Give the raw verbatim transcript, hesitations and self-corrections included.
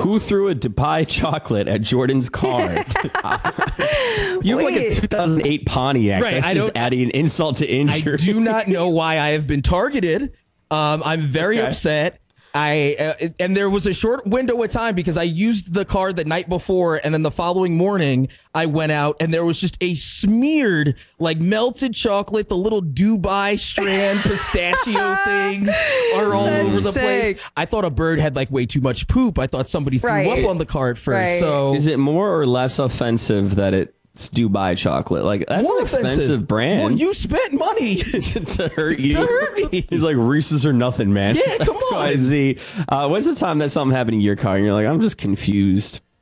Who threw a Dubai chocolate at Jordan's car? You have like a two thousand eight Pontiac. Right, That's I just adding insult to injury. I do not know why I have been targeted. Um, I'm very Okay. upset. I uh, and there was a short window of time because I used the car the night before, and then the following morning I went out and there was just a smeared, like melted chocolate, the little Dubai strand pistachio things are all That's over the sick. place. I thought a bird had like way too much poop. I thought somebody threw Right. up on the car at first. Right. So Is it more or less offensive that it's Dubai chocolate? Like, that's more an expensive offensive. brand. Well, you spent money. to hurt you. To hurt me. He's like, Reese's are nothing, man. Yeah, It's come X on. Y Z. Uh, when's the time that something happened in your car and you're like, I'm just confused?